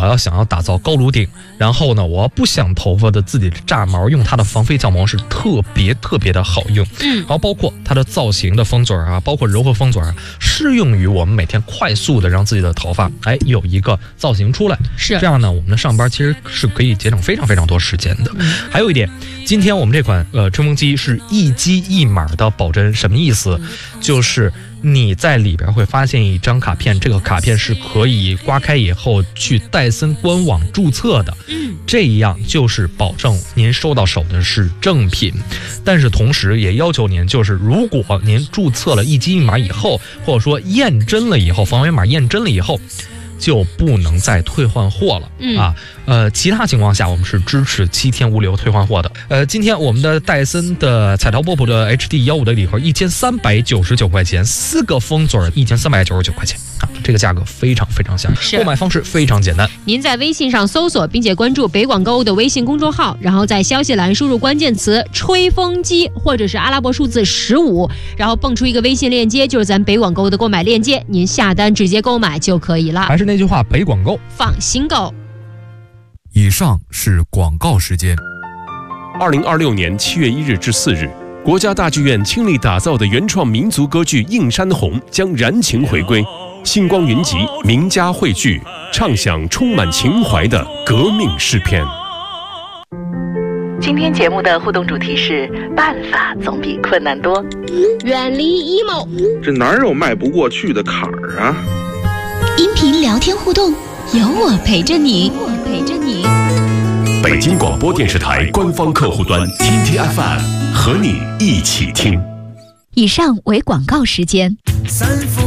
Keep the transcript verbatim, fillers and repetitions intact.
要想要打造高颅顶，然后呢，我不想头发的自己炸毛，用它的防飞降毛是特别特别的好用。嗯，然后包括它的造型的封嘴啊，包括柔和封嘴啊，适用于我们每天快速的让自己的头发哎有一个造型出来。 是这样呢，我们的上班其实是可以节省非常非常多时间的。嗯、还有一点，今天我们这款呃吹风机是一机一码的保真，什么意思？就是你在里边会发现一张卡片，这个卡片是可以刮开以后去戴森官网注册的，嗯，这样就是保证您收到手的是正品。但是同时也要求您，就是如果您注册了一机一码以后，或者说验真了以后，防伪码验真了以后，就不能再退换货了、嗯、啊！呃，其他情况下我们是支持七天无理由退换货的。呃，今天我们的戴森的彩陶波普的 H D 十五 的礼盒一千三百九十九块钱，四个封嘴一千三百九十九块钱啊，这个价格非常非常吓人。购买方式非常简单， 您在微信上搜索并且关注北广购物的微信公众号，然后在消息栏输入关键词吹风机或者是阿拉伯数字十五，然后蹦出一个微信链接，就是咱北广购物的购买链接，您下单直接购买就可以了。 还是那句话，北广购放心购。 以上是广告时间。 二零二六年七月一日至四日，国家大剧院倾力打造的原创民族歌剧《映山红》将燃情回归，星光云集，名家汇聚，唱响充满情怀的革命诗篇。 今天节目的互动主题是：办法总比困难多。 远离 emo， 这哪有迈不过去的坎儿啊？ 音频聊天互动，有我陪着你，我陪着你。 北京广播电视台官方客户端 T T F M 和你一起听。 以上为广告时间。